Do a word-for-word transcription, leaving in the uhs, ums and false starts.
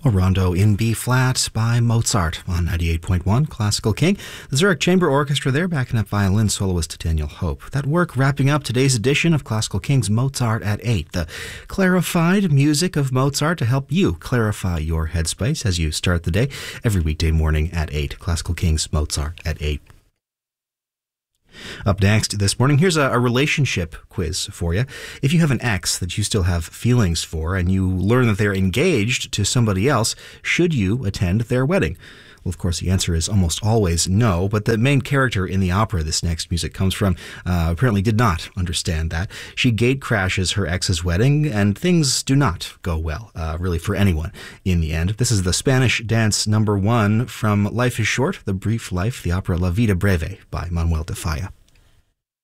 A rondo in B flat by Mozart on ninety-eight point one Classical King. The Zurich Chamber Orchestra there backing up violin soloist Daniel Hope. That work wrapping up today's edition of Classical King's Mozart at eight. The clarified music of Mozart to help you clarify your headspace as you start the day every weekday morning at eight. Classical King's Mozart at eight. Up next this morning, here's a, a relationship quiz for you. If you have an ex that you still have feelings for and you learn that they're engaged to somebody else, should you attend their wedding? Well, of course, the answer is almost always no, but the main character in the opera this next music comes from uh, apparently did not understand that. She gate crashes her ex's wedding, and things do not go well, uh, really, for anyone in the end. This is the Spanish dance number one from Life is Short, The Brief Life, the opera La Vida Breve by Manuel de Falla.